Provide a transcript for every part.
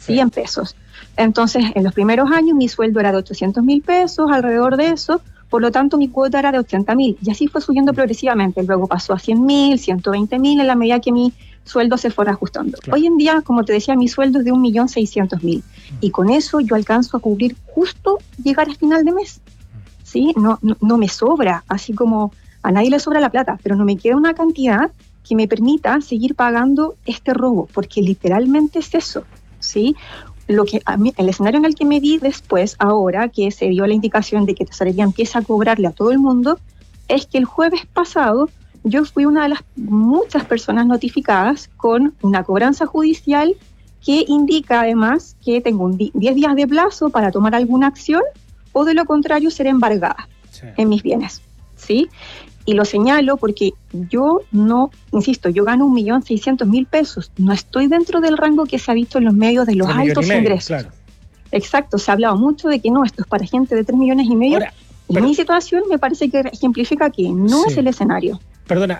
¿sí? En pesos. Entonces, en los primeros años mi sueldo era de 800.000 pesos, alrededor de eso, por lo tanto mi cuota era de 80.000, y así fue subiendo progresivamente. Luego pasó a 100.000, 120.000, en la medida que mi sueldo se fue reajustando. Claro. Hoy en día, como te decía, mi sueldo es de 1.600.000, y con eso yo alcanzo a cubrir justo llegar a final de mes, ¿sí? No me sobra, así como a nadie le sobra la plata, pero no me queda una cantidad que me permita seguir pagando este robo, porque literalmente es eso, ¿sí? Lo que a mí, el escenario en el que me vi después, ahora que se dio la indicación de que Tesorería empieza a cobrarle a todo el mundo, es que el jueves pasado yo fui una de las muchas personas notificadas con una cobranza judicial que indica además que tengo 10 días de plazo para tomar alguna acción, o de lo contrario seré embargada en mis bienes, ¿sí? Y lo señalo porque yo no, insisto, yo gano 1.600.000 pesos. No estoy dentro del rango que se ha visto en los medios de los altos ingresos. Claro. Exacto, se ha hablado mucho de que no, esto es para gente de 3,5 millones. Ahora, y mi situación me parece que ejemplifica que no es el escenario. Perdona,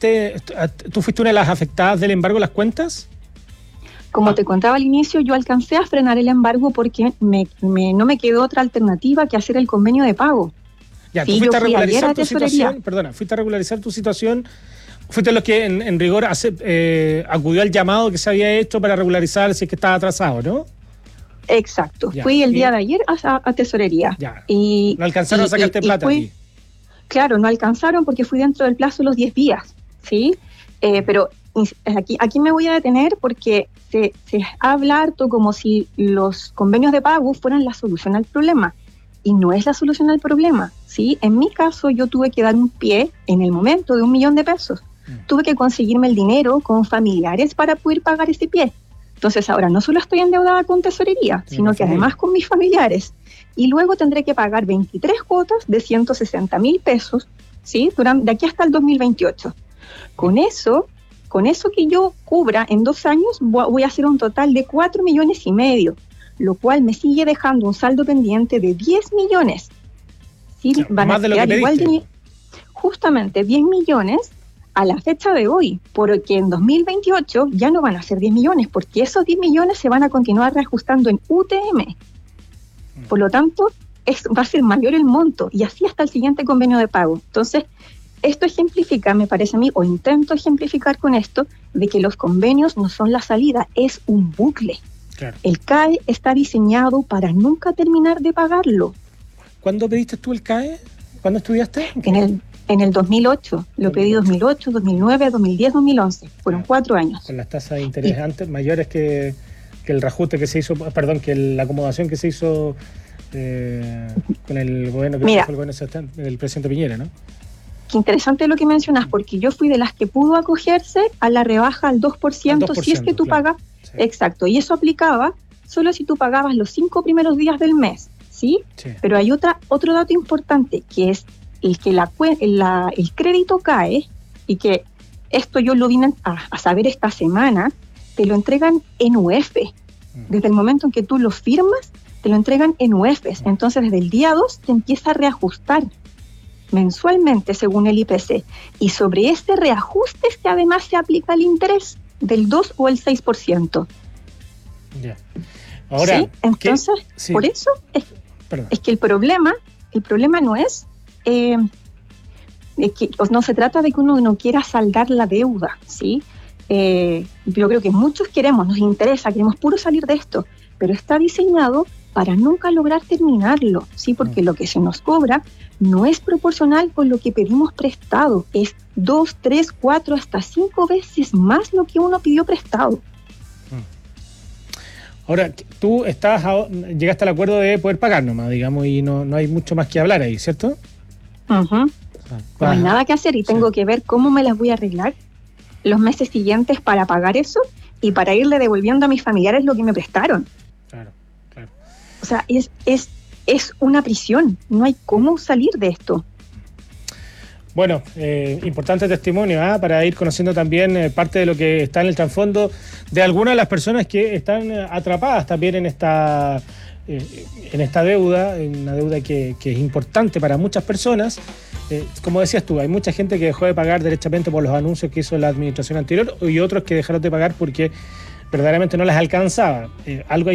¿tú fuiste una de las afectadas del embargo de las cuentas? Como te contaba al inicio, yo alcancé a frenar el embargo porque no me quedó otra alternativa que hacer el convenio de pago. Ya, tú fuiste a regularizar tu situación, fuiste a regularizar tu situación, fuiste los que en rigor acudió al llamado que se había hecho para regularizar si es que estaba atrasado, ¿no? Exacto, fui el día de ayer a Tesorería. Ya. No alcanzaron a sacarte plata aquí. Claro, no alcanzaron porque fui dentro del plazo de los 10 días, ¿sí? Pero aquí me voy a detener porque se habla harto como si los convenios de pago fueran la solución al problema. Y no es la solución al problema, ¿sí? En mi caso, yo tuve que dar un pie en el momento de 1 millón de pesos. Tuve que conseguirme el dinero con familiares para poder pagar ese pie. Entonces, ahora no solo estoy endeudada con Tesorería, sino que además con mis familiares. Y luego tendré que pagar 23 cuotas de 160.000 pesos, ¿sí? De aquí hasta el 2028. Con eso que yo cubra en 2 años, voy a hacer un total de 4,5 millones, lo cual me sigue dejando un saldo pendiente de 10 millones. ¿Sí? O sea, van más a de lo que pediste. Justamente 10 millones a la fecha de hoy, porque en 2028 ya no van a ser 10 millones, porque esos 10 millones se van a continuar reajustando en UTM. Por lo tanto, va a ser mayor el monto, y así hasta el siguiente convenio de pago. Entonces, esto ejemplifica, me parece a mí, o intento ejemplificar con esto, de que los convenios no son la salida, es un bucle. Claro. El CAE está diseñado para nunca terminar de pagarlo. ¿Cuándo pediste tú el CAE? ¿Cuándo estudiaste? En el 2008. Lo pedí 2008, 2009, 2010, 2011. Fueron 4 años. Con las tasas de interés antes mayores que el reajuste que se hizo, perdón, que la acomodación que se hizo con el gobierno del presidente Piñera, ¿no? Qué interesante lo que mencionas, porque yo fui de las que pudo acogerse a la rebaja al 2%, si es que tú pagas. Sí. Exacto, y eso aplicaba solo si tú pagabas los 5 primeros días del mes, ¿sí? Sí. Pero hay otro dato importante, que es el que el crédito CAE, y que esto yo lo vine a saber esta semana, te lo entregan en UF. Desde el momento en que tú lo firmas, te lo entregan en UF. Entonces, desde el día 2 te empieza a reajustar mensualmente según el IPC, y sobre este reajuste es que además se aplica el interés del 2 o el 6%. Ya. Ahora, ¿sí? Entonces, sí. Por eso es que el problema no es que no se trata de que uno no quiera saldar la deuda, ¿sí? Yo creo que muchos nos interesa, queremos puro salir de esto, pero está diseñado para nunca lograr terminarlo, ¿sí? Porque lo que se nos cobra no es proporcional con lo que pedimos prestado, es 2, 3, 4, hasta 5 veces más lo que uno pidió prestado. Ahora, tú llegaste al acuerdo de poder pagar nomás, digamos, y no hay mucho más que hablar ahí, ¿cierto? Uh-huh. No hay nada que hacer, y tengo que ver cómo me las voy a arreglar los meses siguientes para pagar eso y para irle devolviendo a mis familiares lo que me prestaron. Claro. O sea, es una prisión, no hay cómo salir de esto. Bueno, importante testimonio para ir conociendo también parte de lo que está en el trasfondo de algunas de las personas que están atrapadas también en esta deuda, una deuda que es importante para muchas personas. Como decías tú, hay mucha gente que dejó de pagar derechamente por los anuncios que hizo la administración anterior, y otros que dejaron de pagar porque verdaderamente no les alcanzaba. Algo